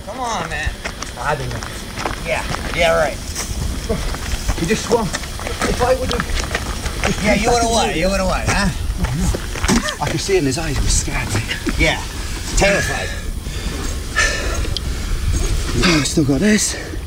Come on, man. I don't know. Yeah, right. You just swung. If I would have... Yeah, you would have what? You would have what, huh? Oh, no. I could see in his eyes he was scared. Yeah, terrified. Oh, I still got this.